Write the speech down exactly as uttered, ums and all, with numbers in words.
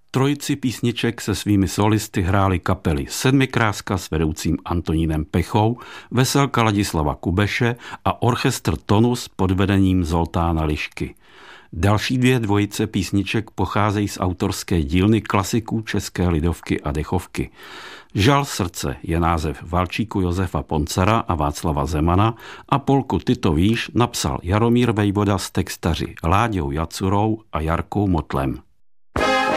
Trojici písniček se svými solisty hrály kapely Sedmikráska s vedoucím Antonínem Pechou, Veselka Ladislava Kubeše a orchestr Tonus pod vedením Zoltána Lišky. Další dvě dvojice písniček pocházejí z autorské dílny klasiků české lidovky a dechovky. Žal srdce je název valčíku Josefa Poncara a Václava Zemana a polku Ty to víš napsal Jaromír Vejvoda s textaři Láďou Jacurou a Jarkou Motlem.